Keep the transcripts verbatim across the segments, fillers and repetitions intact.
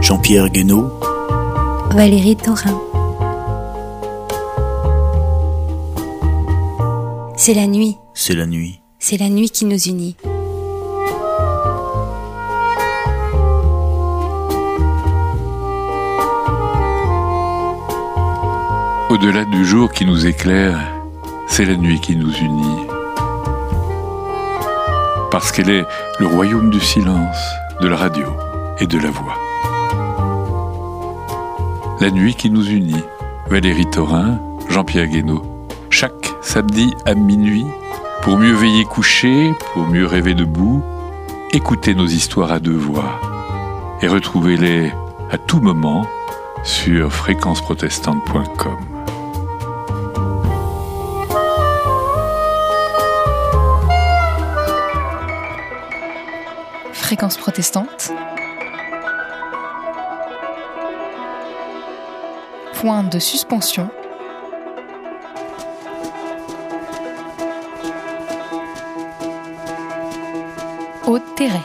Jean-Pierre Guénaud, Valérie Thorin. C'est la nuit. C'est la nuit. C'est la nuit qui nous unit. Au-delà du jour qui nous éclaire, c'est la nuit qui nous unit. Parce qu'elle est le royaume du silence, de la radio et de la voix. La nuit qui nous unit, Valérie Thorin, Jean-Pierre Guénaud. Chaque samedi à minuit, pour mieux veiller couché, pour mieux rêver debout, écoutez nos histoires à deux voix et retrouvez-les à tout moment sur fréquence protestante point com. Fréquence protestante. Point de suspension. Haute-Terray.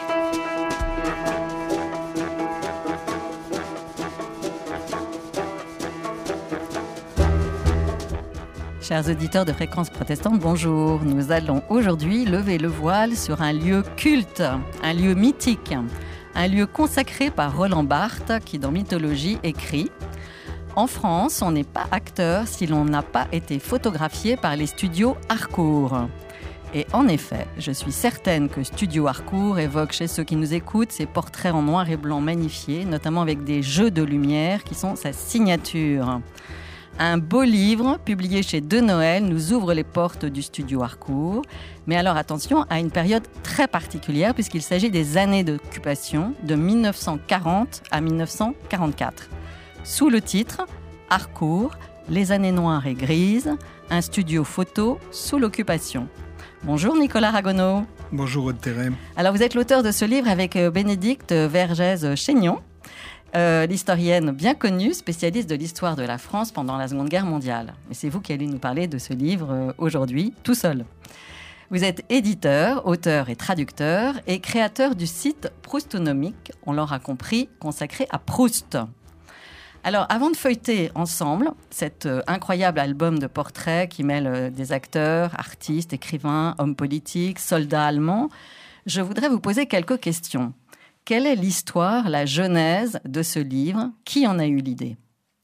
Chers auditeurs de Fréquence protestante, bonjour. Nous allons aujourd'hui lever le voile sur un lieu culte, un lieu mythique, un lieu consacré par Roland Barthes qui, dans Mythologie, écrit « En France, on n'est pas acteur si l'on n'a pas été photographié par les studios Harcourt ». Et en effet, je suis certaine que Studio Harcourt évoque chez ceux qui nous écoutent ces portraits en noir et blanc magnifiés, notamment avec des jeux de lumière qui sont sa signature. Un beau livre, publié chez De Noël, nous ouvre les portes du studio Harcourt. Mais alors attention à une période très particulière puisqu'il s'agit des années d'occupation de dix-neuf cent quarante à dix-neuf cent quarante-quatre. Sous le titre « Harcourt, les années noires et grises, un studio photo sous l'occupation ». Bonjour Nicolas Ragonneau. Bonjour Haute-Terray. Alors vous êtes l'auteur de ce livre avec Bénédicte Vergès-Chaignon. Euh, l'historienne bien connue, spécialiste de l'histoire de la France pendant la Seconde Guerre mondiale. Et c'est vous qui allez nous parler de ce livre euh, aujourd'hui, tout seul. Vous êtes éditeur, auteur et traducteur, et créateur du site Proustonomique, on l'aura compris, consacré à Proust. Alors, avant de feuilleter ensemble cet euh, incroyable album de portraits qui mêle euh, des acteurs, artistes, écrivains, hommes politiques, soldats allemands, je voudrais vous poser quelques questions. Quelle est l'histoire, la genèse de ce livre ? Qui en a eu l'idée ?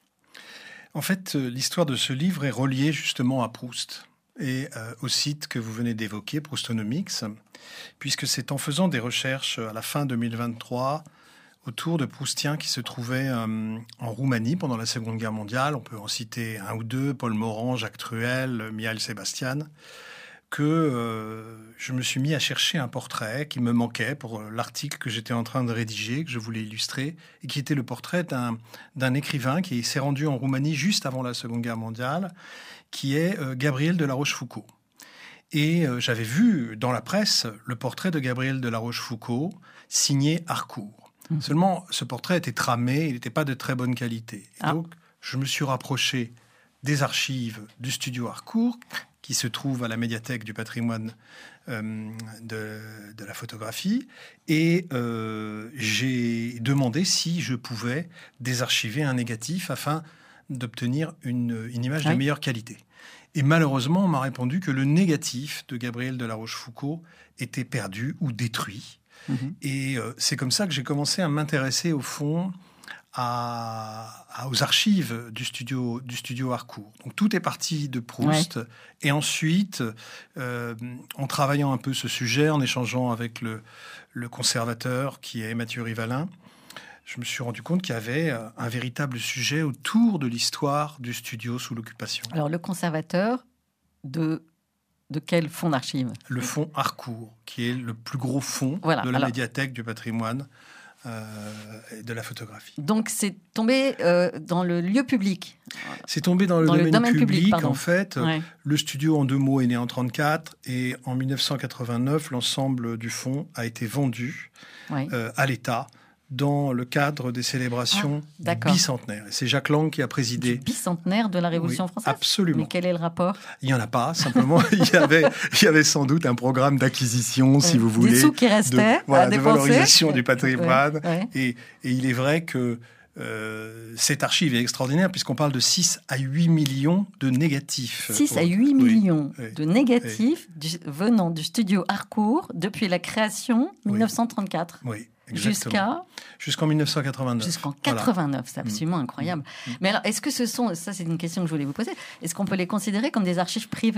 En fait, l'histoire de ce livre est reliée justement à Proust et euh, au site que vous venez d'évoquer, Proustonomics, puisque c'est en faisant des recherches à la fin deux mille vingt-trois autour de Proustiens qui se trouvaient euh, en Roumanie pendant la Seconde Guerre mondiale, on peut en citer un ou deux, Paul Morand, Jacques Truel, Mihail Sebastian, que euh, je me suis mis à chercher un portrait qui me manquait pour l'article que j'étais en train de rédiger, que je voulais illustrer, et qui était le portrait d'un, d'un écrivain qui s'est rendu en Roumanie juste avant la Seconde Guerre mondiale, qui est euh, Gabriel de La Rochefoucauld. Et euh, j'avais vu dans la presse le portrait de Gabriel de La Rochefoucauld signé Harcourt. Mmh. Seulement, ce portrait était tramé, il n'était pas de très bonne qualité. Et ah. Donc, je me suis rapproché des archives du studio Harcourt, qui se trouve à la médiathèque du patrimoine euh, de, de la photographie. Et euh, j'ai demandé si je pouvais désarchiver un négatif afin d'obtenir une, une image oui. de meilleure qualité. Et malheureusement, on m'a répondu que le négatif de Gabriel de La Rochefoucauld était perdu ou détruit. Mmh. Et euh, c'est comme ça que j'ai commencé à m'intéresser au fond À, à, aux archives du studio, du studio Harcourt. Donc tout est parti de Proust. Ouais. Et ensuite, euh, en travaillant un peu ce sujet, en échangeant avec le, le conservateur qui est Mathieu Rivalin, je me suis rendu compte qu'il y avait un véritable sujet autour de l'histoire du studio sous l'occupation. Alors le conservateur de... De quel fonds d'archives ? Le fonds Harcourt, qui est le plus gros fonds voilà. de la Alors... médiathèque du patrimoine Euh, et de la photographie. Donc c'est tombé euh, dans le lieu public. C'est tombé dans le, dans domaine, le domaine public, public en fait. Ouais. Le studio en deux mots est né en trente-quatre et en dix-neuf cent quatre-vingt-neuf, l'ensemble du fonds a été vendu ouais. euh, à l'État dans le cadre des célébrations ah, bicentenaires. Et c'est Jacques Lang qui a présidé. Du bicentenaire de la Révolution oui, française ? Absolument. Mais quel est le rapport ? Il n'y en a pas, simplement, il, y avait, il y avait sans doute un programme d'acquisition, oui. si vous voulez. Des sous qui restaient de, voilà, à de dépenser. valorisation du patrimoine. Oui, oui. Et, et il est vrai que euh, cette archive est extraordinaire, puisqu'on parle de six à huit millions de négatifs. six à huit millions oui, de négatifs oui. du, venant du studio Harcourt depuis la création oui. mille neuf cent trente-quatre. Oui. Jusqu'à jusqu'en mille neuf cent quatre-vingt-neuf. Jusqu'en quatre-vingt-neuf, voilà. C'est absolument mmh. incroyable. Mmh. Mais alors, est-ce que ce sont, ça c'est une question que je voulais vous poser, est-ce qu'on peut les considérer comme des archives privées ?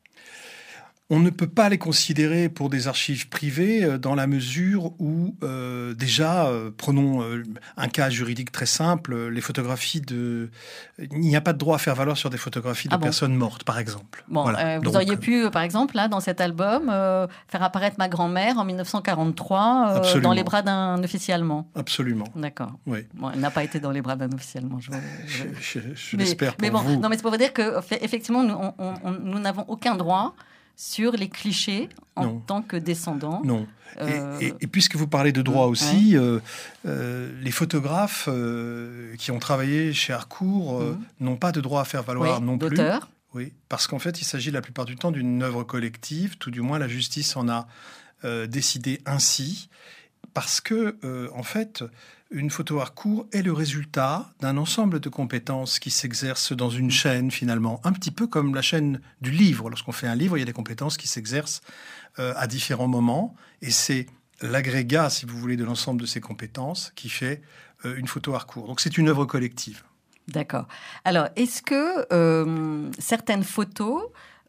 On ne peut pas les considérer pour des archives privées dans la mesure où, euh, déjà, euh, prenons euh, un cas juridique très simple, les photographies de... Il n'y a pas de droit à faire valoir sur des photographies de ah bon personnes mortes, par exemple. Bon, voilà. euh, vous Donc, auriez pu, par exemple, là, dans cet album, euh, faire apparaître ma grand-mère en mille neuf cent quarante-trois euh, dans les bras d'un officier allemand. Absolument. D'accord. Oui. Bon, elle n'a pas été dans les bras d'un officier allemand. Je, je, je, je mais, l'espère pour mais bon, vous. Non, mais c'est pour vous dire que, effectivement, nous, on, on, nous n'avons aucun droit sur les clichés en non. tant que descendants. Non. Euh... Et, et, et puisque vous parlez de droit aussi, ouais. euh, euh, les photographes euh, qui ont travaillé chez Harcourt euh, mmh. n'ont pas de droit à faire valoir oui, non plus. D'auteur. Oui, parce qu'en fait, il s'agit la plupart du temps d'une œuvre collective. Tout du moins, la justice en a euh, décidé ainsi. Parce que, euh, en fait, une photo Harcourt est le résultat d'un ensemble de compétences qui s'exercent dans une chaîne, finalement. Un petit peu comme la chaîne du livre. Lorsqu'on fait un livre, il y a des compétences qui s'exercent euh, à différents moments. Et c'est l'agrégat, si vous voulez, de l'ensemble de ces compétences qui fait euh, une photo Harcourt. Donc, c'est une œuvre collective. D'accord. Alors, est-ce que euh, certaines photos...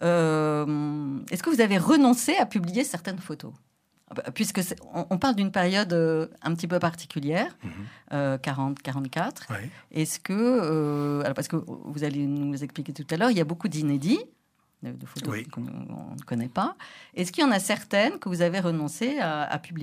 Euh, est-ce que vous avez renoncé à publier certaines photos ? Puisque on, on parle d'une période euh, un petit peu particulière, mmh. euh, quarante quarante-quatre. Oui. Est-ce que, euh, alors parce que vous allez nous expliquer tout à l'heure, il y a beaucoup d'inédits, de, de photos oui. qu'on ne connaît pas. Est-ce qu'il y en a certaines que vous avez renoncé à, à publier ?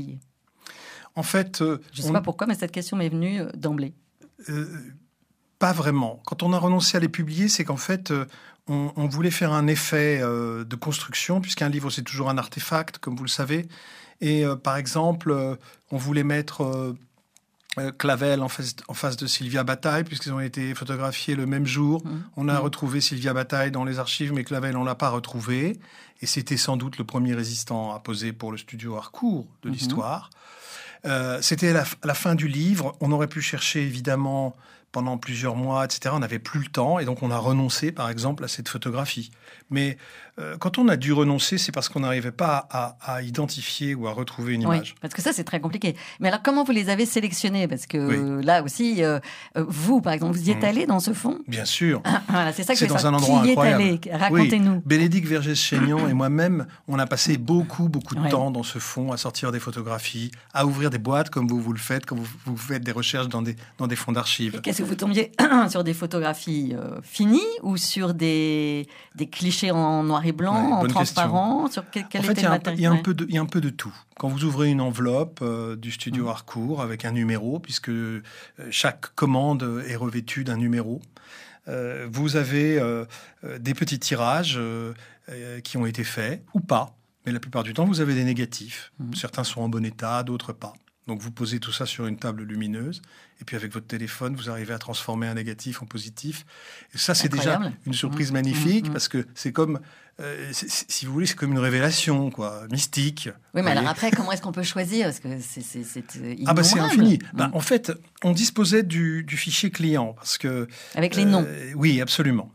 En fait, euh, je ne sais on... pas pourquoi, mais cette question m'est venue d'emblée. Euh, pas vraiment. Quand on a renoncé à les publier, c'est qu'en fait, euh, on, on voulait faire un effet euh, de construction, puisqu'un livre, c'est toujours un artefact, comme vous le savez. Et euh, par exemple, euh, on voulait mettre euh, euh, Clavel en face, en face de Sylvia Bataille, puisqu'ils ont été photographiés le même jour. Mmh. On a mmh. retrouvé Sylvia Bataille dans les archives, mais Clavel, on ne l'a pas retrouvé. Et c'était sans doute le premier résistant à poser pour le studio Harcourt de mmh. l'histoire. Euh, c'était la, la fin du livre. On aurait pu chercher, évidemment, pendant plusieurs mois, et cetera. On n'avait plus le temps, et donc on a renoncé, par exemple, à cette photographie. Mais euh, quand on a dû renoncer, c'est parce qu'on n'arrivait pas à, à identifier ou à retrouver une oui, image. Parce que ça, c'est très compliqué. Mais alors, comment vous les avez sélectionnés ? Parce que oui. là aussi, euh, vous, par exemple, vous y êtes mmh. allé dans ce fond ? Bien sûr. Ah, voilà, c'est ça que c'est je dans veux un endroit Qui incroyable. Y est allé ? Racontez-nous. Oui. Bénédicte Vergès-Chaignan et moi-même, on a passé beaucoup, beaucoup de ouais. temps dans ce fond à sortir des photographies, à ouvrir des boîtes comme vous, vous le faites, quand vous, vous faites des recherches dans des, dans des fonds d'archives. Et qu'est-ce que vous tombiez sur des photographies euh, finies ou sur des, des clichés en noir et blanc, ouais, en transparent sur quel, quel En fait, était il y, le matériel? Il y a un peu de, il y a un peu de tout. Quand vous ouvrez une enveloppe euh, du studio mmh. Harcourt avec un numéro, puisque euh, chaque commande est revêtue d'un numéro, euh, vous avez euh, des petits tirages euh, euh, qui ont été faits ou pas. Mais la plupart du temps, vous avez des négatifs. Mmh. Certains sont en bon état, d'autres pas. Donc, vous posez tout ça sur une table lumineuse. Et puis, avec votre téléphone, vous arrivez à transformer un négatif en positif. Et ça, c'est Incroyable. déjà une surprise mmh. magnifique mmh. parce que c'est comme... Euh, c'est, si vous voulez, c'est comme une révélation, quoi, mystique. Oui, mais alors après, comment est-ce qu'on peut choisir ? Parce que c'est, c'est, c'est innombrable. Ah bah c'est infini. Mmh. Bah, en fait, on disposait du, du fichier client parce que avec les euh, noms. Oui, absolument.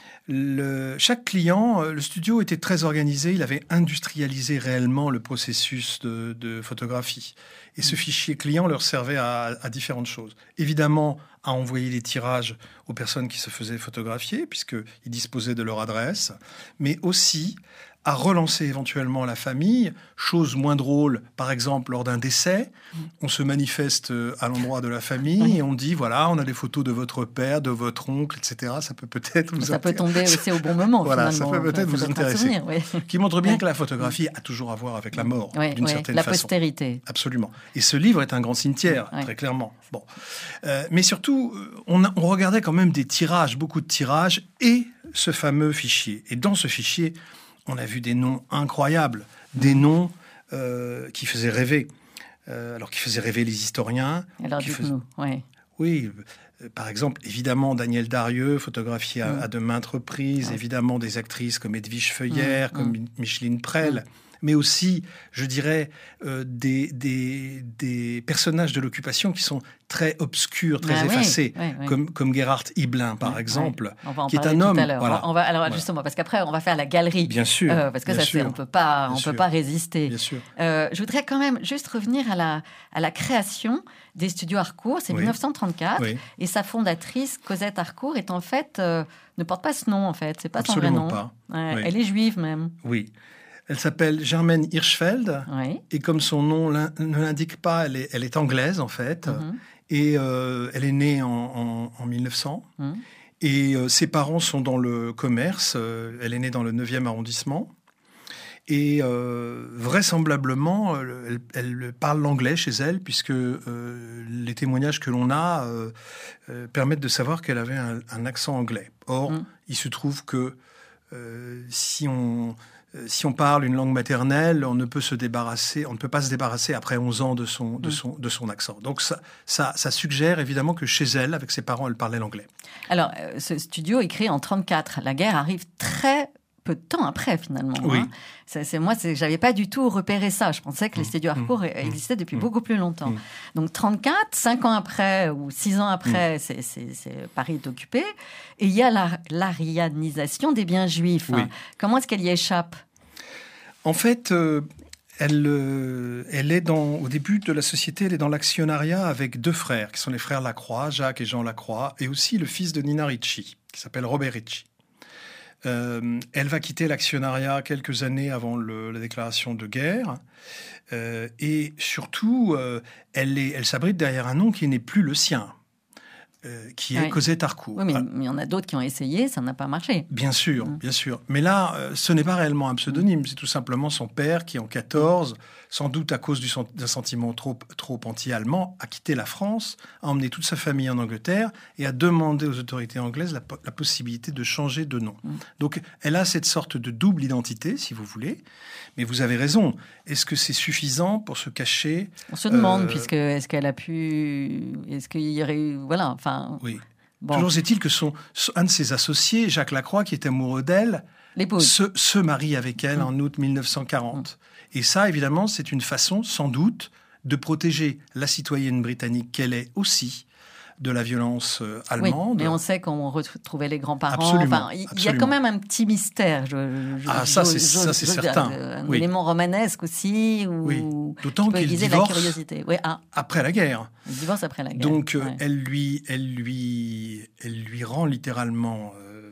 Le, chaque client, le studio était très organisé. Il avait industrialisé réellement le processus de, de photographie. Et ce fichier client leur servait à, à différentes choses. Évidemment, à envoyer les tirages aux personnes qui se faisaient photographier, puisqu'ils disposaient de leur adresse, mais aussi à relancer éventuellement la famille, chose moins drôle, par exemple, lors d'un décès, on se manifeste à l'endroit de la famille et on dit, voilà, on a des photos de votre père, de votre oncle, et cetera. Ça peut peut-être vous Ça intéresser. peut tomber aussi au bon moment, voilà, finalement. Ça peut peut-être ça vous peut intéresser. Souvenir, oui. Qui montre bien que la photographie a toujours à voir avec la mort, oui, d'une oui, certaine la façon. La postérité. Absolument. Et ce livre est un grand cimetière, oui. très clairement. Bon. Euh, mais surtout, on, a, on regardait quand même des tirages, beaucoup de tirages, et ce fameux fichier. Et dans ce fichier, on a vu des noms incroyables, des noms euh, qui faisaient rêver. euh, alors qui faisait rêver les historiens. Alors, qui dites-nous, fais... ouais. Oui, euh, par exemple, évidemment, Daniel Darieux, photographié à, Mm. à de maintes reprises, Ouais. évidemment, des actrices comme Edwige Feuillère, Mm. comme Mm. Micheline Prel, Mm. mais aussi, je dirais, euh, des, des, des personnages de l'occupation qui sont très obscurs, très Ah, effacés, oui, oui, oui. comme, comme Gerhard Hiblin, par Ouais, exemple, ouais. On va en qui est parler un tout homme. à l'heure. Voilà. On va, alors Voilà. justement, parce qu'après, on va faire la galerie. Bien sûr. Euh, parce que bien ça, c'est, sûr, on peut pas, bien on sûr. peut pas résister. Bien sûr. Euh, je voudrais quand même juste revenir à la, à la création des studios Harcourt. C'est Oui. dix-neuf cent trente-quatre. Oui, Et sa fondatrice, Cosette Harcourt, est en fait, euh, ne porte pas ce nom, en fait. C'est pas son vrai absolument nom. pas. Ouais, Oui. Elle est juive, même. Oui. Elle s'appelle Germaine Hirschfeld. Oui. Et comme son nom l'in- ne l'indique pas, elle est, elle est anglaise en fait. Mhm. Et euh, elle est née en, en, en mille neuf cents. Mhm. Et euh, ses parents sont dans le commerce. Euh, elle est née dans le neuvième arrondissement. Et euh, vraisemblablement, elle, elle parle l'anglais chez elle, puisque euh, les témoignages que l'on a euh, euh, permettent de savoir qu'elle avait un, un accent anglais. Or, Mhm. il se trouve que euh, si on... Si on parle une langue maternelle, on ne peut se débarrasser, on ne peut pas se débarrasser après onze ans de son, de Mm. son, de son accent. Donc ça, ça, ça suggère évidemment que chez elle, avec ses parents, elle parlait l'anglais. Alors, euh, ce studio est créé en trente-quatre. La guerre arrive très peu de temps après, finalement. Oui. Hein. C'est, c'est, moi, c'est, j'avais pas du tout repéré ça. Je pensais que les Mmh. studios Harcourt Mmh. existaient depuis Mmh. beaucoup plus longtemps. Mmh. Donc, trente-quatre, cinq ans après ou six ans après, c'est, c'est, c'est, Paris est occupé. Et il y a la, l'arianisation des biens juifs. Oui. Comment est-ce qu'elle y échappe ? En fait, euh, elle, euh, elle est dans, au début de la société, elle est dans l'actionnariat avec deux frères, qui sont les frères Lacroix, Jacques et Jean Lacroix, et aussi le fils de Nina Ricci, qui s'appelle Robert Ricci. Euh, elle va quitter l'actionnariat quelques années avant le, la déclaration de guerre. Euh, et surtout, euh, elle, est, elle s'abrite derrière un nom qui n'est plus le sien, euh, qui est Oui. Cosette Harcourt. Oui, mais Ah, il y en a d'autres qui ont essayé, ça n'a pas marché. bien sûr, Mm. bien sûr. Mais là, euh, ce n'est pas réellement un pseudonyme, c'est tout simplement son père qui, en quatorze, sans doute à cause du sen- d'un sentiment trop, trop anti-allemand, a quitté la France, a emmené toute sa famille en Angleterre et a demandé aux autorités anglaises la, po- la possibilité de changer de nom. Mm. Donc, elle a cette sorte de double identité, si vous voulez. Mais vous avez raison. Est-ce que c'est suffisant pour se cacher ? On se demande, Euh, puisque est-ce qu'elle a pu... Est-ce qu'il y aurait eu... Voilà, enfin... Oui. Bon, Toujours est-il que son, un de ses associés, Jacques Lacroix, qui est amoureux d'elle, l'épouse. se, se marie avec elle Mm. en août mille neuf cent quarante. Et ça, évidemment, c'est une façon, sans doute, de protéger la citoyenne britannique qu'elle est aussi de la violence euh, Oui, allemande. mais on sait qu'on retrouvait les grands-parents. Absolument, Enfin, il y a absolument. quand même un petit mystère. Je, je, Ah, ça, je- c'est- je- ça, c'est je- certain. Un Oui. élément romanesque aussi, ou Oui. D'autant qui peut qu'il aiguiser la divorce curiosité. Oui, ah, après la guerre. il divorce après la guerre. Donc, euh, Ouais. elle, lui, elle, lui, elle lui rend littéralement euh,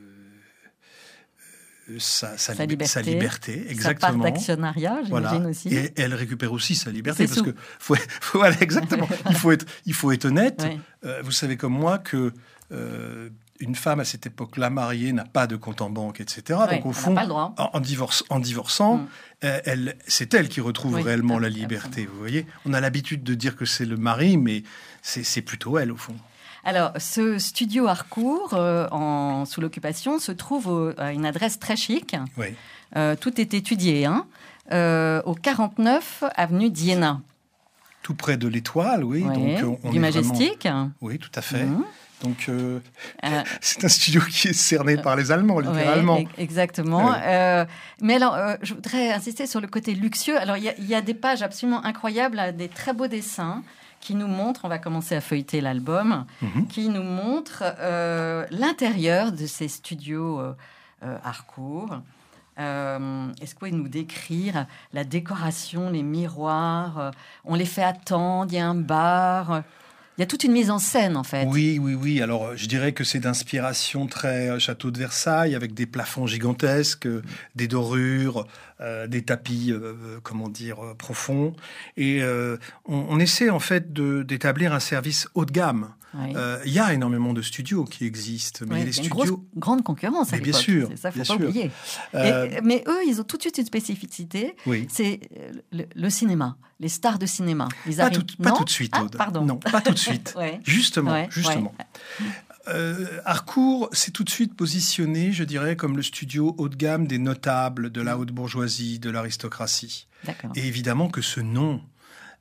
euh, sa, sa, Sa lib- sa liberté, liberté. Sa Exactement. part d'actionnariat, j'imagine Voilà. aussi. Et elle récupère aussi sa liberté. Ses Parce sous. que, faut, faut- voilà, exactement. il, faut être, il faut être honnête. Ouais. Euh, vous savez comme moi que euh, une femme à cette époque-là mariée n'a pas de compte en banque, et cetera. Ouais, Donc au elle n'a fond, pas le droit. en, en divorce, en divorçant, Mm. euh, elle, c'est elle qui retrouve Oui, réellement tout à la fait, liberté. absolument. Vous voyez, on a l'habitude de dire que c'est le mari, mais c'est, c'est plutôt elle au fond. Alors, ce studio Harcourt, euh, en, sous l'occupation, se trouve au- à une adresse très chic. Oui. Euh, tout est étudié, hein, euh, au quarante-neuf avenue d'Iéna. Tout près de l'Étoile, oui. Ouais, Donc on, on du est Majestic. vraiment- Oui, tout à fait. Mhm. Donc euh, Euh, c'est un studio qui est cerné par les Allemands, littéralement. Ouais, e- exactement. Ouais. Euh, mais alors, euh, je voudrais insister sur le côté luxueux. Alors, il y, a- il y a des pages absolument incroyables, là, des très beaux dessins qui nous montrent, on va commencer à feuilleter l'album, Mhm. qui nous montrent euh, l'intérieur de ces studios euh, euh, Harcourt. Euh, Est-ce que vous pouvez nous décrire la décoration, les miroirs euh, on les fait attendre, il y a un bar... euh, il y a toute une mise en scène, en fait. Oui, oui, oui. Alors, euh, je dirais que c'est d'inspiration très euh, château de Versailles, avec des plafonds gigantesques, euh, des dorures, euh, des tapis, euh, euh, comment dire, euh, profonds. Et euh, on, on essaie en fait de, d'établir un service haut de gamme. Oui. Euh, Il y a énormément de studios qui existent, mais Ouais, les il y a une studios. grosse, grande concurrence à Mais bien l'époque. sûr, C'est ça, faut bien pas sûr. oublier. euh, Et- mais eux, ils ont tout de suite une spécificité. oui. C'est euh, le, le cinéma, les stars de cinéma. Ils Pas arrivent- tout, pas Non tout de suite, Ah, Aude. pardon. Non, pas tout de suite. Ouais. Justement, Ouais, justement. Euh, Harcourt s'est tout de suite positionné, je dirais, comme le studio haut de gamme des notables, de la haute bourgeoisie, de l'aristocratie. D'accord. Et évidemment que ce nom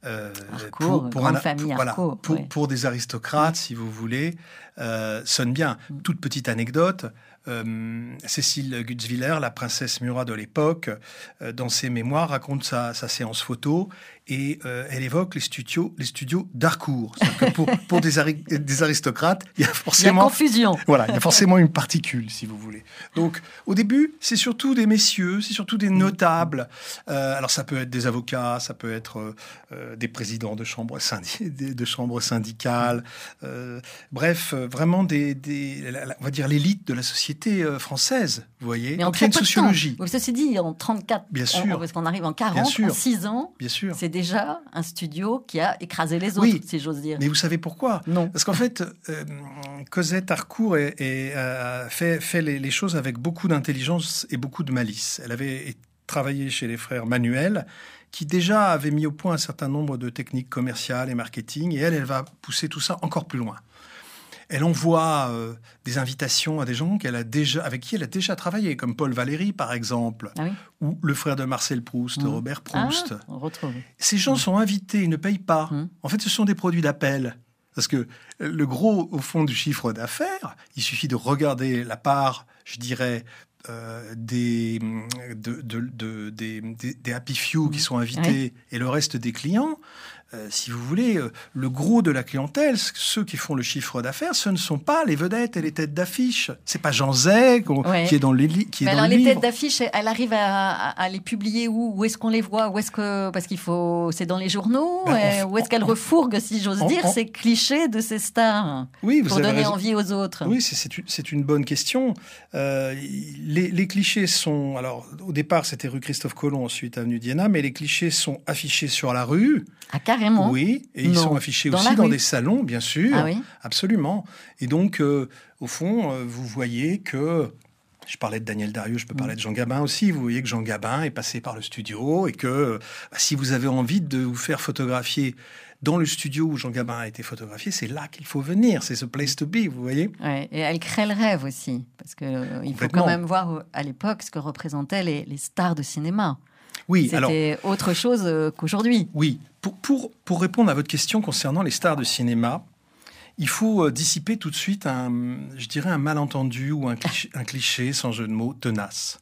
euh, Harcourt, pour, pour, grande un, famille pour, voilà, Harcourt, pour, ouais. pour des aristocrates, si vous voulez, euh, sonne bien. Mm. Toute petite anecdote. Euh, Cécile Gutzwiller, la princesse Murat de l'époque, euh, dans ses mémoires, raconte sa, sa séance photo et euh, elle évoque les studios, les studios d'Harcourt. C'est-à-dire que pour, pour des, ari- des aristocrates, il y a Il y a forcément, confusion. voilà, il y a forcément une particule, si vous voulez. Donc, au début, c'est surtout des messieurs, c'est surtout des notables. Euh, alors, ça peut être des avocats, ça peut être euh, euh, des présidents de chambres, syndi- de chambres syndicales. Euh, bref, euh, vraiment des, des, la- la- on va dire l'élite de la société euh, française, vous voyez. Mais en Donc, il y a très une peu de sociologie, temps. Oui, ceci dit, en trente-quatre, Bien on- sûr. parce qu'on arrive en Bien quarante, sûr. en six ans, bien sûr. c'est déjà un studio qui a écrasé les autres, Oui. si j'ose dire. Mais vous savez pourquoi ? Non. Parce qu'en fait, euh, Cosette Harcourt est, est, euh, fait, fait les, les choses avec beaucoup d'intelligence et beaucoup de malice. Elle avait travaillé chez les frères Manuel, qui déjà avaient mis au point un certain nombre de techniques commerciales et marketing, et elle, elle va pousser tout ça encore plus loin. Elle envoie euh, des invitations à des gens qu'elle a déjà, avec qui elle a déjà travaillé, comme Paul Valéry, par exemple, Ah oui. ou le frère de Marcel Proust, Mmh. Robert Proust. Ah, on retrouve. Ces gens sont invités, ils ne payent pas. Mmh. En fait, ce sont des produits d'appel. Parce que le gros, au fond, du chiffre d'affaires, il suffit de regarder la part, je dirais, euh, des, de, de, de, des, des, des happy few qui sont invités et le reste des clients. Euh, si vous voulez, euh, le gros de la clientèle, ceux qui font le chiffre d'affaires, ce ne sont pas les vedettes et les têtes d'affiche. C'est pas Jean Zay qu'on- Ouais. qui est dans, les li- qui est Mais dans alors, le les livre. têtes d'affiche, elle arrive à, à- à les publier où Où est-ce qu'on les voit Où est-ce que parce qu'il faut, c'est dans les journaux. Ben, euh, on- où est-ce qu'elle on- refourgue, si j'ose on- dire, on- ces clichés de ces stars Oui, vous pour avez donner raison. envie aux autres. Oui, c'est- c'est une, c'est une bonne question. Euh, les, les clichés sont... Alors, au départ, c'était rue Christophe Colomb, ensuite avenue d'Iéna, mais les clichés sont affichés sur la rue. Ah, carrément. Oui, et ils Non. sont affichés Dans aussi la dans rue. des salons, bien sûr. Ah oui. Absolument. Et donc, euh, au fond, euh, vous voyez que... Je parlais de Daniel Darieux, je peux parler de Jean Gabin aussi. Vous voyez que Jean Gabin est passé par le studio et que bah, si vous avez envie de vous faire photographier dans le studio où Jean Gabin a été photographié, c'est là qu'il faut venir. C'est ce place to be, vous voyez. Ouais, et elle crée le rêve aussi, parce que euh, il faut Complètement. quand même voir euh, à l'époque ce que représentaient les, les stars de cinéma. Oui, alors... C'était autre chose euh, qu'aujourd'hui. Oui, pour, pour, pour répondre à votre question concernant les stars de cinéma, il faut euh, dissiper tout de suite un, je dirais, un malentendu ou un cliché, un cliché sans jeu de mots, tenace.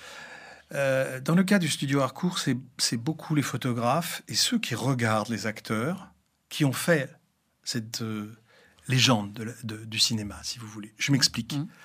Euh, dans le cas du studio Harcourt, c'est, c'est beaucoup les photographes et ceux qui regardent les acteurs qui ont fait cette euh, légende de la- de- du cinéma, si vous voulez. Je m'explique. Mmh.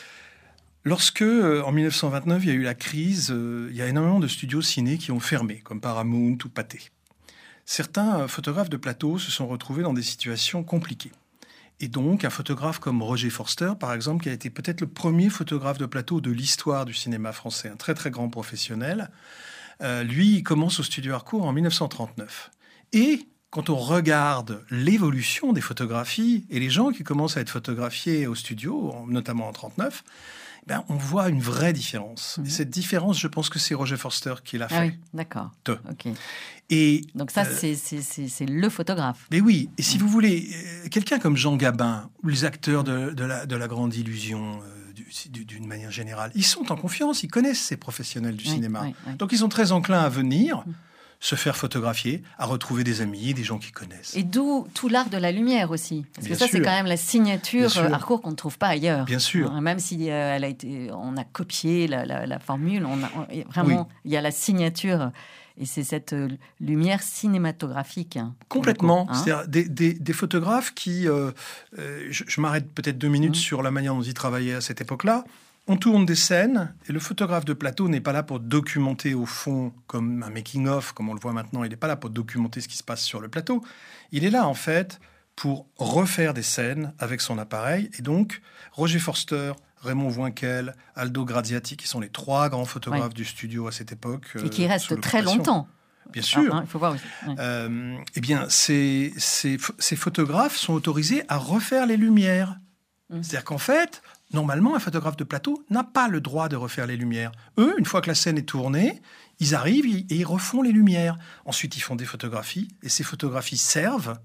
Lorsque, euh, en mille neuf cent vingt-neuf, il y a eu la crise, euh, il y a énormément de studios ciné qui ont fermé, comme Paramount ou Pathé. Certains euh, photographes de plateau se sont retrouvés dans des situations compliquées. Et donc, un photographe comme Roger Forster, par exemple, qui a été peut-être le premier photographe de plateau de l'histoire du cinéma français, un très très grand professionnel, euh, lui, il commence au studio Harcourt en mille neuf cent trente-neuf. Et quand on regarde l'évolution des photographies et les gens qui commencent à être photographiés au studio, en- notamment en trente-neuf, ben, on voit une vraie différence. Mhm. Et cette différence, je pense que c'est Roger Forster qui l'a fait. Ah oui, d'accord. Te. Ok. Et Donc ça, Euh, c'est, c'est, c'est, c'est le photographe. Mais oui, et si vous voulez, euh, quelqu'un comme Jean Gabin, ou les acteurs de, de la, de la grande illusion, euh, du- du- d'une manière générale, ils sont en confiance, ils connaissent ces professionnels du Oui, cinéma. oui, oui. Donc ils sont très enclins à venir, Mm. se faire photographier, à retrouver des amis, des gens qu'ils connaissent. Et d'où tout l'art de la lumière aussi. Parce Bien que ça, c'est sûr. quand même la Bien signature sûr. euh, Harcourt qu'on ne trouve pas ailleurs. Bien sûr. Hein, même si euh, elle a été, on a copié la, la- la formule, on a, on- et vraiment, il y a la signature. Et c'est cette euh, lumière cinématographique. hein, pour le Complètement. coup, hein. C'est-à-dire des, des- des photographes qui... euh, euh, je je m'arrête peut-être deux minutes Mm. sur la manière dont ils travaillaient à cette époque-là. On tourne des scènes et le photographe de plateau n'est pas là pour documenter au fond comme un making-of, comme on le voit maintenant. Il n'est pas là pour documenter ce qui se passe sur le plateau. Il est là, en fait, pour refaire des scènes avec son appareil. Et donc, Roger Forster, Raymond Voinquel, Aldo Graziati, qui sont les trois grands photographes Ouais. du studio à cette époque. Et qui euh, reste sous très l'occupation. longtemps. Bien sûr. Ah, hein, il faut voir aussi. Ouais. Euh, eh bien, ces, ces, ces photographes sont autorisés à refaire les lumières. Mm. C'est-à-dire qu'en fait, normalement, un photographe de plateau n'a pas le droit de refaire les lumières. Eux, une fois que la scène est tournée, ils arrivent et ils refont les lumières. Ensuite, ils font des photographies, et ces photographies servent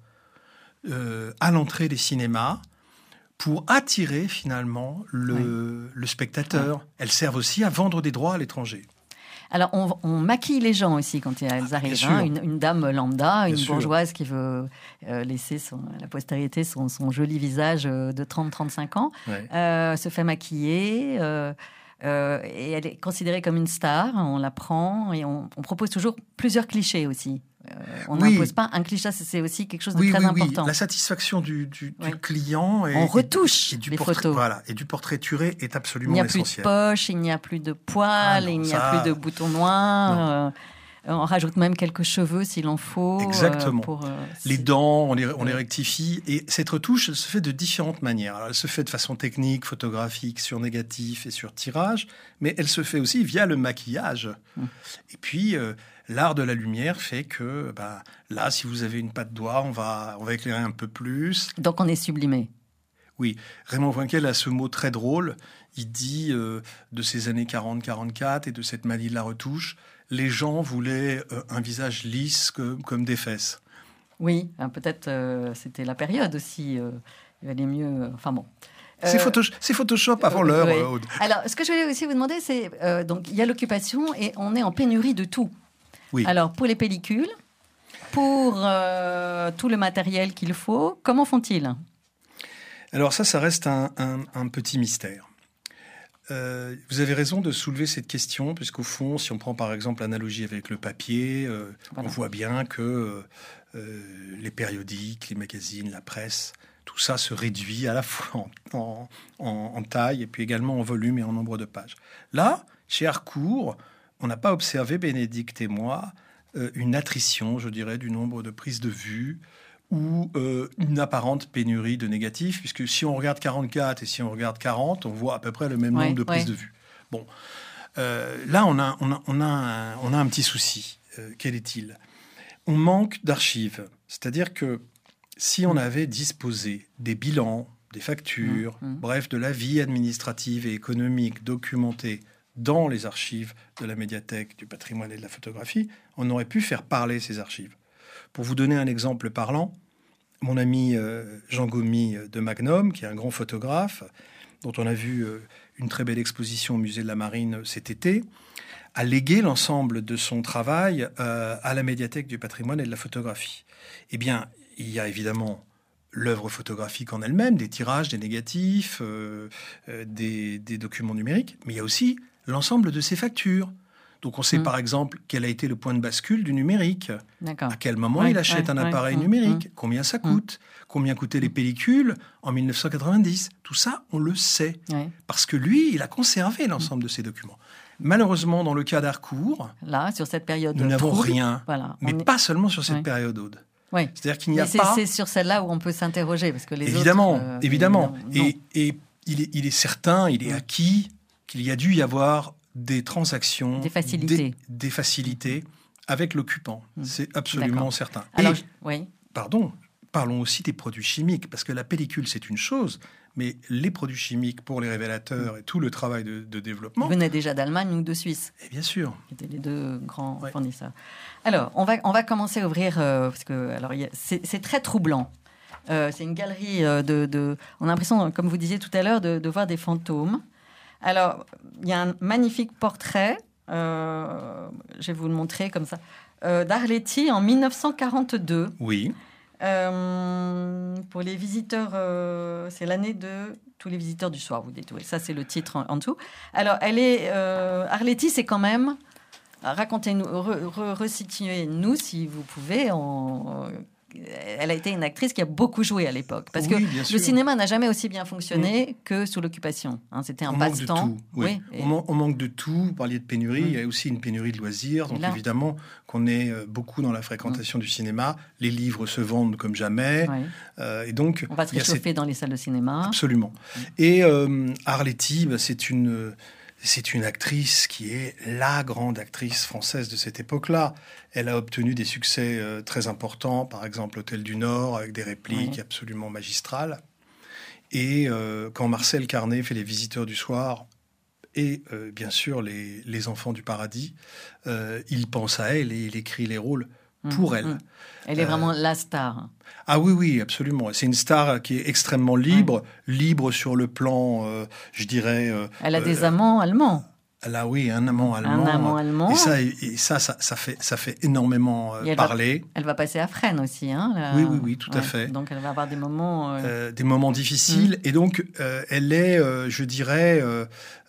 euh, à l'entrée des cinémas pour attirer finalement le, le spectateur. Elles servent aussi à vendre des droits à l'étranger. Alors, on, on maquille les gens aussi quand elles arrivent. Hein. Une, une dame lambda, Bien une sûr. bourgeoise qui veut euh, laisser son, à la postérité son, son joli visage de trente à trente-cinq ans, Ouais. euh, se fait maquiller. Euh, euh, et elle est considérée comme une star. On la prend et on, on propose toujours plusieurs clichés aussi. Euh, on Oui. n'impose pas un cliché, c'est aussi quelque chose de Oui, très oui, oui. important. La satisfaction du, du, du Ouais. client et, On retouche et du les portrait, photos. voilà, et du portraituré est Il absolument n'y a plus de essentiel. poche, il n'y a plus de poils, Ah non, il n'y ça- a plus de boutons noirs. euh, on rajoute même quelques cheveux s'il en faut. euh, Exactement. pour, euh, Les si- dents, on les, on les Ouais. rectifie. Et cette retouche, elle se fait de différentes manières. Alors, elle se fait de façon technique, photographique, sur négatif et sur tirage, mais elle se fait aussi via le maquillage. Mm. Et puis, euh, l'art de la lumière fait que, bah, là, si vous avez une patte d'oie, on va, on va éclairer un peu plus. Donc on est sublimé. Oui, Raymond Poincaré a ce mot très drôle. Il dit euh, de ces années quarante quarante-quatre et de cette manie de la retouche, les gens voulaient euh, un visage lisse que- comme des fesses. Oui, hein, peut-être euh, c'était la période aussi. euh, il valait mieux. euh, Enfin bon. C'est Euh, Photoshop, c'est Photoshop avant euh, l'heure, oui. euh, Aude. Alors, ce que je voulais aussi vous demander, c'est euh, donc il y a l'occupation et on est en pénurie de tout. Oui. Alors pour les pellicules, pour euh, tout le matériel qu'il faut, comment font-ils? Alors ça, ça reste un, un- un petit mystère. Euh, vous avez raison de soulever cette question, puisqu'au fond, si on prend par exemple l'analogie avec le papier, euh, Voilà. on voit bien que euh, euh, les périodiques, les magazines, la presse, tout ça se réduit à la fois en, en- en- en taille et puis également en volume et en nombre de pages. Là, chez Harcourt, on n'a pas observé, Bénédicte et moi, euh, une attrition, je dirais, du nombre de prises de vue ou euh, une apparente pénurie de négatifs, puisque si on regarde quarante-quatre et si on regarde quarante, on voit à peu près le même Ouais, nombre de prises ouais. de vue. Bon, Euh, là, on a, on, a, on, a un, on a un petit souci. Euh, quel est-il? On manque d'archives. C'est-à-dire que si on avait disposé des bilans, des factures, Mmh, mmh. bref, de la vie administrative et économique documentée dans les archives de la médiathèque du patrimoine et de la photographie, on aurait pu faire parler ces archives. Pour vous donner un exemple parlant, mon ami euh, Jean Gomy de Magnum, qui est un grand photographe, dont on a vu euh, une très belle exposition au musée de la Marine cet été, a légué l'ensemble de son travail euh, à la médiathèque du patrimoine et de la photographie. Eh bien, il y a évidemment l'œuvre photographique en elle-même, des tirages, des négatifs, euh, euh, des, des documents numériques, mais il y a aussi l'ensemble de ses factures. Donc on sait Mm. par exemple quel a été le point de bascule du numérique. D'accord. À quel moment Ouais, il achète ouais, un ouais, appareil mm, numérique? Combien ça coûte? Combien coûtaient les pellicules en mille neuf cent quatre-vingt-dix? Tout ça, on le sait. Ouais. Parce que lui, il a conservé l'ensemble de ces documents. Malheureusement, dans le cas d'Harcourt, Là, sur cette période nous n'avons trouble, rien. Voilà. Mais on est- pas seulement sur cette Ouais. période, Aude. Ouais. C'est-à-dire qu'il n'y a Mais c'est pas... c'est sur celle-là où on peut s'interroger parce que les Évidemment, autres, euh, évidemment. non, non. Et, et il, est, il est certain, il est Ouais. acquis qu'il y a dû y avoir des transactions, Des facilités. des, des facilités avec l'occupant. Mm. C'est absolument D'accord. certain. Alors, Et, je- oui. pardon, parlons aussi des produits chimiques, parce que la pellicule, c'est une chose, mais les produits chimiques pour les révélateurs et tout le travail de, de développement, Venait déjà d'Allemagne ou de Suisse, et bien sûr. qui étaient les deux grands Ouais. fournisseurs. Alors, on va, on va commencer à ouvrir, euh, parce que alors, il y a- c'est c'est très troublant. Euh, c'est une galerie euh, de, de- On a l'impression, comme vous disiez tout à l'heure, de, de voir des fantômes. Alors, il y a un magnifique portrait, euh, je vais vous le montrer comme ça, euh, d'Arletty en mille neuf cent quarante-deux. Oui, Euh, pour les visiteurs, euh, c'est l'année de tous les visiteurs du soir, vous dites. Oui, ça, c'est le titre en, en dessous. Alors, elle est. Euh, Arletty, c'est quand même. Racontez-nous, re, re, resituez-nous si vous pouvez. En, elle a été une actrice qui a beaucoup joué à l'époque. Parce Oui, que bien le sûr. cinéma n'a jamais aussi bien fonctionné que sous l'occupation. Hein, c'était un on manque de passe-temps. tout. Oui. et- on, man- on manque de tout. Vous parliez de pénurie, Mm. il y a aussi une pénurie de loisirs. Donc Là- évidemment qu'on est euh, beaucoup dans la fréquentation du cinéma. Les livres se vendent comme jamais. ouais. Euh, et donc, On va se il y a cette- réchauffer dans les salles de cinéma. Absolument. Et euh, Arletty, bah, c'est une, c'est une actrice qui est la grande actrice française de cette époque-là. Elle a obtenu des succès euh, très importants, par exemple Hôtel du Nord, avec des répliques Oui. absolument magistrales. Et euh, quand Marcel Carné fait Les Visiteurs du Soir, et euh, bien sûr les, les Enfants du Paradis, euh, il pense à elle et il écrit les rôles pour Mm, elle. mm. Elle est Euh, vraiment la star. Ah oui, oui, absolument. C'est une star qui est extrêmement libre, libre sur le plan, euh, je dirais... euh, Elle a euh, des amants allemands. Là, oui, un amant allemand. Un amant allemand. Et ça, et, et ça, ça, ça, fait, ça fait énormément euh, elle parler. Va, elle va passer à Fresnes aussi. Hein, là. Oui, oui, oui, tout ouais, à fait. Donc, elle va avoir des moments... Euh... Euh, des moments difficiles. Mmh. Et donc, euh, elle est, euh, je dirais, euh,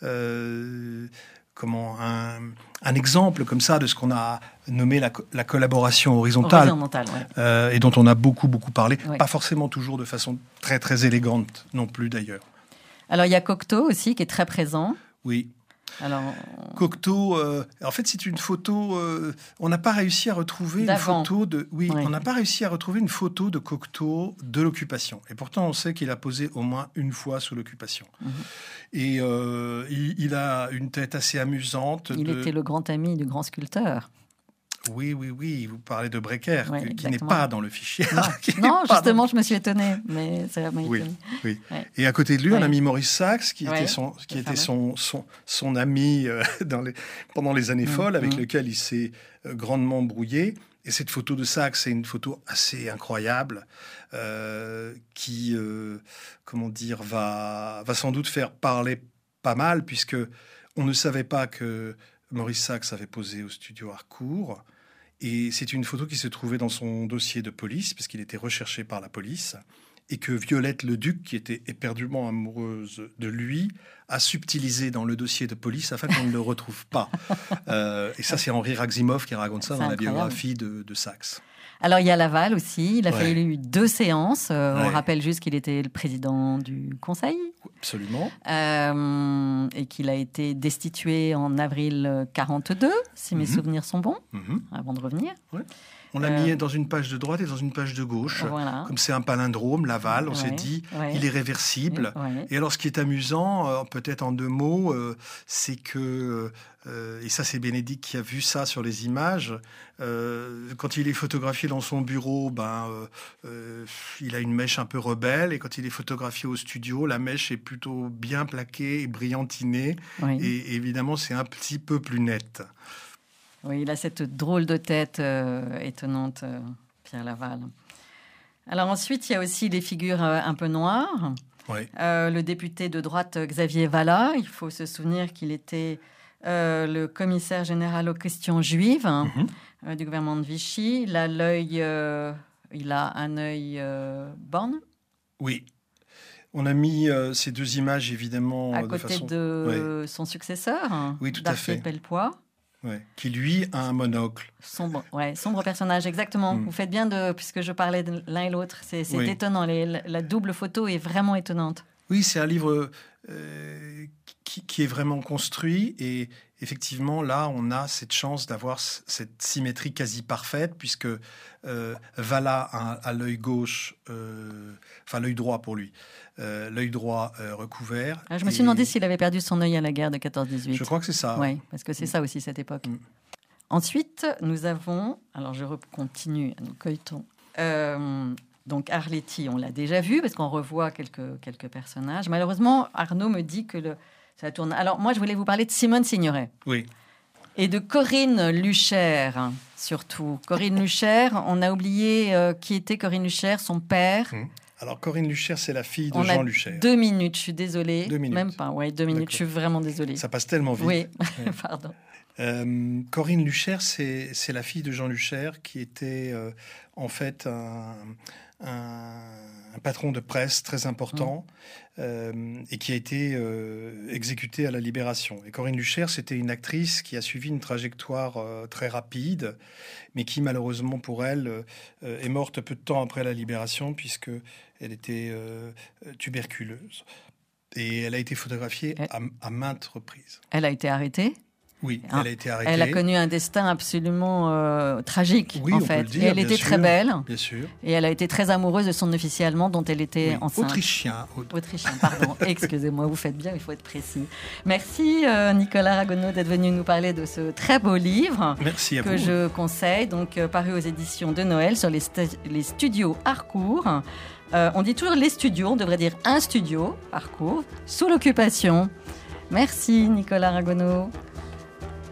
euh, comment, un, un exemple comme ça de ce qu'on a nommé la, la collaboration horizontale. Horizontale, ouais. euh, et dont on a beaucoup, beaucoup parlé. Ouais. Pas forcément toujours de façon très, très élégante non plus, d'ailleurs. Alors, il y a Cocteau aussi qui est très présent. Oui. Alors, Cocteau, euh, en fait, c'est une photo. Euh, on n'a pas réussi à retrouver une photo de. Oui, oui. on n'a pas réussi à retrouver une photo de Cocteau de l'occupation. Et pourtant, on sait qu'il a posé au moins une fois sous l'occupation. Mmh. Et euh, il, il a une tête assez amusante. Il de... était le grand ami du grand sculpteur. Oui, oui, oui. Vous parlez de Brecker, ouais, qui n'est pas dans le fichier. Non, non justement, dans... je me suis étonnée, mais ça m'a oui, étonnée. Oui. Ouais. Et à côté de lui, ouais. on a mis Maurice Sachs, qui ouais, était son, qui était son, son, son ami euh, dans les, pendant les années mmh, folles, avec mmh. lequel il s'est euh, grandement brouillé. Et cette photo de Sachs, c'est une photo assez incroyable, euh, qui, euh, comment dire, va, va sans doute faire parler pas mal, puisque on ne savait pas que Maurice Sachs avait posé au studio Harcourt. Et c'est une photo qui se trouvait dans son dossier de police, puisqu'il était recherché par la police, et que Violette Leduc, qui était éperdument amoureuse de lui, a subtilisé dans le dossier de police afin qu'on ne le retrouve pas. Euh, et ça, c'est Henri Raximov qui raconte ça c'est dans incroyable. La biographie de, de Sachs. Alors, il y a Laval aussi. Il a ouais. fallu deux séances. Euh, ouais. On rappelle juste qu'il était le président du Conseil. Absolument. Euh, et qu'il a été destitué en avril quarante-deux, si mes mm-hmm. souvenirs sont bons, mm-hmm. avant de revenir. Ouais. On l'a euh... mis dans une page de droite et dans une page de gauche. Voilà. Comme c'est un palindrome, Laval, on ouais. s'est dit, ouais. il est réversible. Ouais. Et alors, ce qui est amusant, euh, peut-être en deux mots, euh, c'est que... Euh, et ça, c'est Bénédicte qui a vu ça sur les images. Euh, quand il est photographié dans son bureau, ben, euh, euh, il a une mèche un peu rebelle. Et quand il est photographié au studio, la mèche est plutôt bien plaquée et brillantinée. Oui. Et, et évidemment, c'est un petit peu plus net. Oui, il a cette drôle de tête euh, étonnante, euh, Pierre Laval. Alors ensuite, il y a aussi les figures euh, un peu noires. Oui. Euh, le député de droite Xavier Vallat, il faut se souvenir qu'il était... Euh, le commissaire général aux questions juives hein, mm-hmm. euh, du gouvernement de Vichy. Il a l'œil, euh, il a un œil euh, borgne. Oui. On a mis euh, ces deux images évidemment à de côté façon... de ouais. son successeur. Oui, tout à fait. Pellepoix. Ouais. Qui lui a un monocle. Sombre, ouais, sombre personnage, exactement. Mm. Vous faites bien de, puisque je parlais de l'un et l'autre. C'est, c'est oui. étonnant. Les, la, la double photo est vraiment étonnante. Oui, c'est un livre euh, qui, qui est vraiment construit et effectivement, là, on a cette chance d'avoir c- cette symétrie quasi parfaite puisque euh, Vallat a, a l'œil gauche, euh, enfin l'œil droit pour lui, euh, l'œil droit euh, recouvert. Alors, je me suis et... demandé s'il avait perdu son œil à la guerre de quatorze dix-huit. Je crois que c'est ça. Oui, parce que c'est ça aussi cette époque. Mm. Ensuite, nous avons, alors je continue, nous cueilletons. Euh, Donc Arletty, on l'a déjà vu parce qu'on revoit quelques, quelques personnages. Malheureusement, Arnaud me dit que le, ça tourne. Alors moi, je voulais vous parler de Simone Signoret. Oui. Et de Corinne Lucher, surtout. Corinne Lucher, on a oublié euh, qui était Corinne Lucher, son père. Mmh. Alors Corinne Lucher, c'est la fille de on Jean a Lucher. Deux minutes, je suis désolée. Deux minutes. Même pas, ouais, deux minutes, D'accord. Je suis vraiment désolée. Ça passe tellement vite. Oui, ouais. Pardon. Euh, Corinne Lucher, c'est, c'est la fille de Jean Lucher qui était euh, en fait un, un, un patron de presse très important mmh. euh, et qui a été euh, exécuté à la Libération. Et Corinne Lucher, c'était une actrice qui a suivi une trajectoire euh, très rapide, mais qui malheureusement pour elle euh, est morte peu de temps après la Libération puisque elle était euh, tuberculeuse. Et elle a été photographiée à, à maintes reprises. Elle a été arrêtée ? Oui, hein, elle a été arrêtée. Elle a connu un destin absolument euh, tragique, oui, en on fait. Peut le dire, et elle était sûr, très belle. Bien sûr. Et elle a été très amoureuse de son officier allemand dont elle était oui, enceinte. Autrichien. Autrichien, pardon. Excusez-moi, vous faites bien, il faut être précis. Merci euh, Nicolas Ragonneau d'être venu nous parler de ce très beau livre. Merci à que vous. Que je conseille, donc euh, paru aux éditions de Noël sur les, st- les studios Harcourt. Euh, on dit toujours les studios, on devrait dire un studio Harcourt, sous l'occupation. Merci Nicolas Ragonneau.